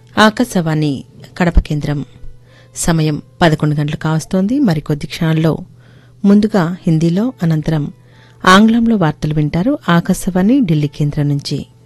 ఆకాశవాణి కడప కేంద్రం. సమయం 11 గంటలు కావస్తోంది. మరికొద్ది క్షణాల్లో ముందుగా హిందీలో, అనంతరం ఆంగ్లంలో వార్తలు వింటారు. ఆకాశవాణి ఢిల్లీ కేంద్రం నుంచి.